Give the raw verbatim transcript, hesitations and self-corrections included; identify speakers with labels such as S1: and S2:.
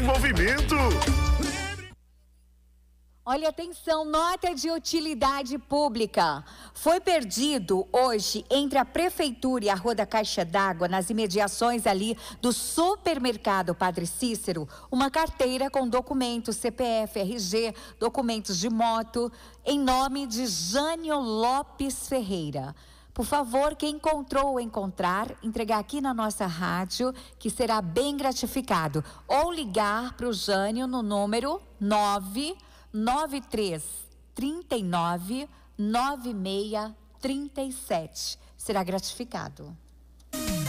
S1: movimento.
S2: Olha, atenção, nota de utilidade pública. Foi perdido hoje entre a Prefeitura e a Rua da Caixa d'Água, nas imediações ali do supermercado Padre Cícero, uma carteira com documentos C P F, R G, documentos de moto, em nome de Jânio Lopes Ferreira. Por favor, quem encontrou ou encontrar, entregar aqui na nossa rádio, que será bem gratificado. Ou ligar para o Jânio no número nove nove três, trinta e nove, nove seis trinta e sete. Será gratificado.